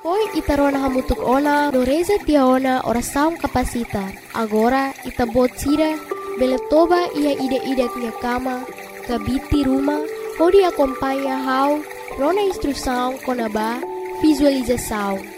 Poi itarona hamutuk ona, doreza tiaona oração capacita. Agora itabot sira, beletoba ia ida-ida minha cama, kabiti rumah, pode acompanha how, rona instrução konaba, visualização.